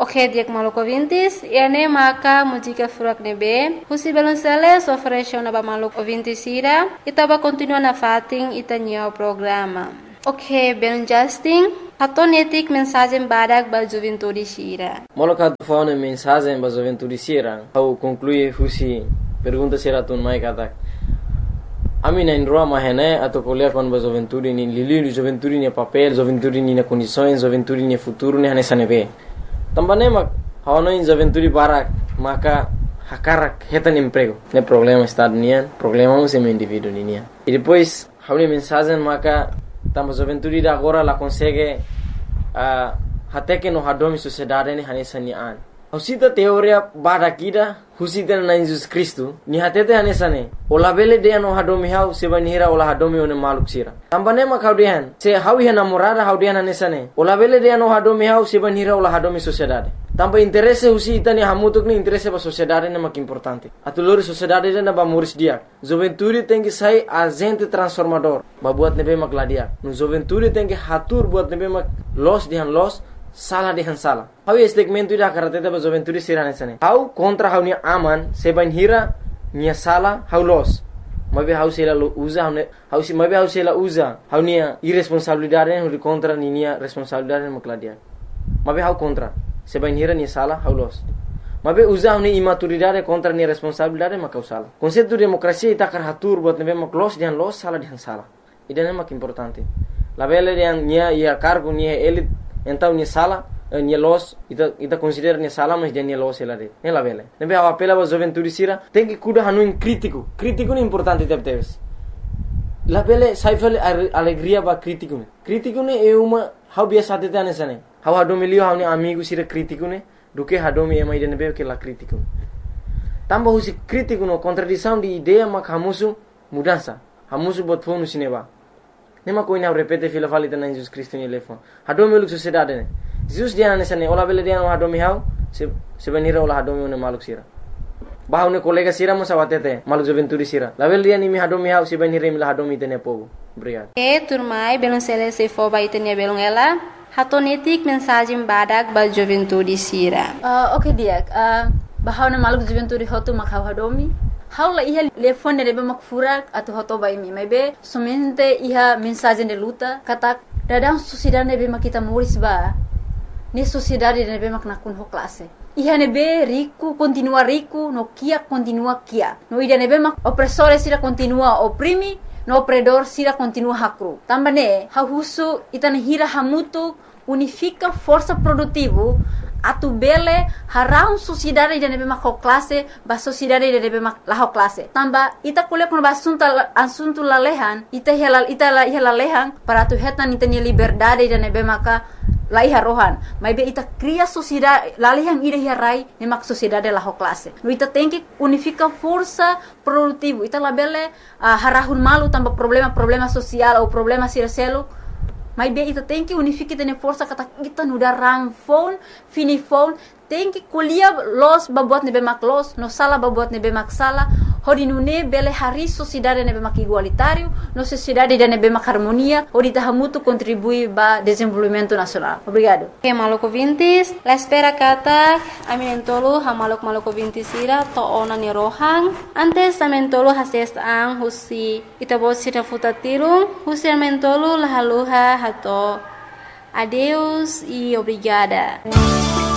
Ok, diak maluco ouvintes, ene maka música furak nebe, husi belonceles ofereceu na ba maluco ouvintes ira, itaba continua na fating itanya o programa. Ok, belon Justin, hatonetik mensagem badak ba juventude sira. Molocat fone mensagem ba juventude sira, au conclui husi pergunta sira tun mai katak. Ami na indroa mahene atau kuliah kon ba juventude ni lili juventude ni papel, juventude ni na condições, juventude ni futuro ni hanesane be. Também mak hawano in juventude barak maka hakarak hetan emprego. Ne problema estado nian, problema um sem indivíduo nian. E depois hawni mensagem maka tamba juventude da agora la consegue até que no hadomi sociedade ni hanesane an. Husita teoria barakida husita na Jesus Cristo ni hatete hanesane. Ola bele de no hadomi hau sebanira ola hadomi one maluk sira. Tambane mak haudian se hawi hana morada haudian hanesane. Ola bele de no hadomi hau sebanira ola hadomi sociedade. Tamba interesse husita ni hamutuk ni interesse ba sociedade ne mak importante. Atulori sociedade na ba muris dia. Juventude tem que sai agente transformador. Ba buat nebe mak ladia. No juventude tem que hatur buat nebe mak los dihan los salah dihan salah. Hau segmento ida karateta ba juventude sirane sane. Hau kontra hau ni aman seban hira nia salah hau los. Mabe hau sela usa hau si mabe hau sela usa hau nia irresponsabilidade hau contra ni nia responsabilidade makladia. Mabe hau contra seban hira nia salah hau los. Mabe usa hau ni imaturidade contra nia responsabilidade makau salah. Konsepto demokrasia ita karatur buat nebe mak los dihan los salah dihan salah. Idane mak importante. La bele dihan nia ia cargo nia elit então ni sala ni los ita considera ni sala mas dia ni los ela de ela vele nebe a apela ba juventude sira tem que cuidar hanu in crítico ni importante teves la vele saifel alegria ba crítico ne é uma how biasa tete anesane how hadomilio how ni amigo sira crítico ne do que hadomi ema ide nebe que la crítico tamba husi crítico no contradição de ideia mak hamusu mudança hamusu bot fonu sineba. Nema ko ina repete fila falita na Jesus Cristo ni lefon. Hadomi uluk sociedade ne. Jesus dia nesane ola bele dia no hadomi hau se benira ola hadomi ne maluk sira. Bahau ne kolega sira mo sawatete maluk juventude sira. La bele dia ni mi hadomi hau se benira mi la hadomi tene povo. Obrigado. Turmai belon sele se fo ba itenia belon ela. Hatonetik mensagem badak ba juventude sira. Okay dia. Bahau ne maluk juventude hotu makhau hadomi. Haula iha telefone rebe makfurak atau hoto baimi mebe somente iha mensagem de luta kata dadang sociedade nebe makita muris ba ni sociedade nebe mak nakun ho classe iha nebe rico continua rico no kia continua kia no ida nebe mak opressore sira continua oprimi no opredor sira continua hakru tambane ha husu itana hira hamutu unifica força produtivo atu bele harau sociedade de nebe mak classe ba sociedade de nebe mak la classe tamba ita kule kun ba asunto la lehan ita la lehan para tu hetan ita ni liberdade de nebe maka la iha rohan maybe ita cria sociedade la lehan ida hirai ne mak sociedade la classe no ita tem que unifica força produtivo ita la bele harahun malu tamba problema social ou problema sircelo. Mas bem, ita tem que unificar tene força kata kita nuda rang phone, fini phone, tem que kuliah los babuat nebe mak los, no sala babuat nebe mak sala, hodi nune bele hari sociedade nebe mak igualitário, no sociedade de nebe mak harmonia, hodi tahamutu contribui ba desenvolvimento nacional. Obrigado. Okay, maluco vintis, la espera kata, aminentolo ha maluco vintis ira to ona ni rohang, antes amentolo hases ang husi itabot sira futatirung, husi amentolo lahaluha hato. Adeus e obrigada.